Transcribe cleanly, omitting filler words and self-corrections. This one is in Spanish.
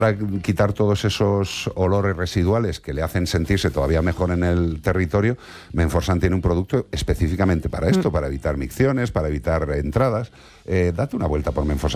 para quitar todos esos olores residuales que le hacen sentirse todavía mejor en el territorio, Menforsan tiene un producto específicamente para esto, para evitar micciones, para evitar entradas. Date una vuelta por Menforsan.